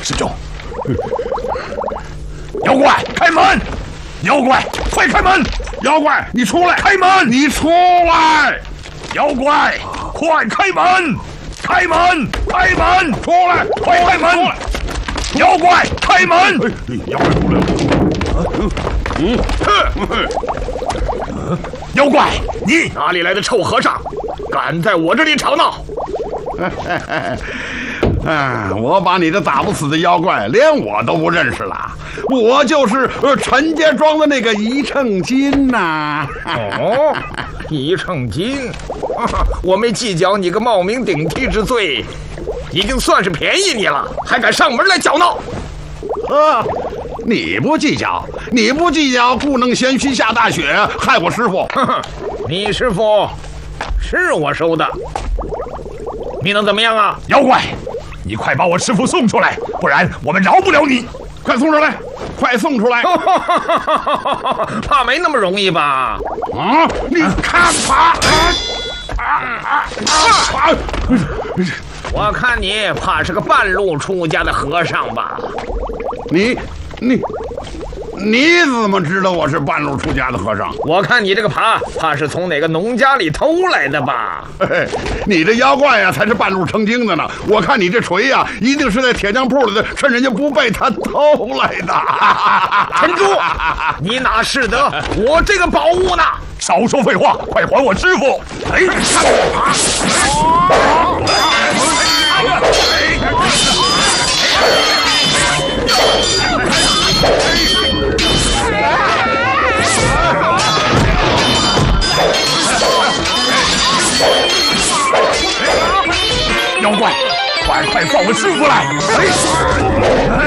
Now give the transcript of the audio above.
师兄。妖怪，开门！妖怪，快开门！妖怪，你出来！开门！你出来！妖怪，快开门！开门！开门！出来！快开门！妖怪，开门！妖怪出来了！妖怪，你哪里来的臭和尚，敢在我这里吵闹？ 我把你这打不死的妖怪连我都不认识了，我就是陈家庄的那个一秤金呐。 哦，一秤金，我没计较你个冒名顶替之罪，已经算是便宜你了，还敢上门来搅闹？ 你不计较，你不计较，故弄玄虚下大雪，害我师傅。 你师傅是我收的，你能怎么样啊？ 妖怪，你快把我师傅送出来，不然我们饶不了你！ 快送出来！快送出来！ 怕没那么容易吧？ 你看吧！ 我看你怕是个半路出家的和尚吧？ 你怎么知道我是半路出家的和尚？ 我看你这个怕是从哪个农家里偷来的吧？ 你这妖怪呀，才是半路成精的呢！我看你这锤呀，一定是在铁匠铺里的，趁人家不备他偷来的。 陈珠，你哪识得我这个宝物呢？ 少说废话，快还我师傅！哎，看我妖怪，快放我师傅来！